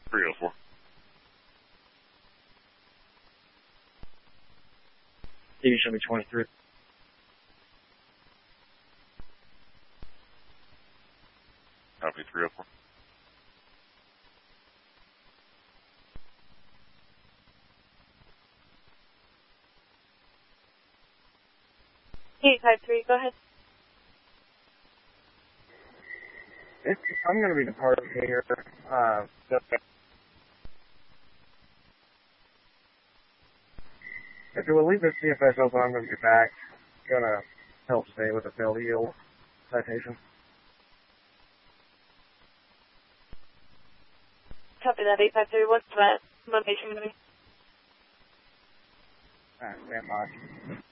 304. TV show me 23. Copy 304. Hey, 53, go ahead. I'm going to be departing here. If you will leave this CFS open, I'm going to be back. Going to help stay with the failed yield citation. Copy that, 853. What's that location going to be? Stand by.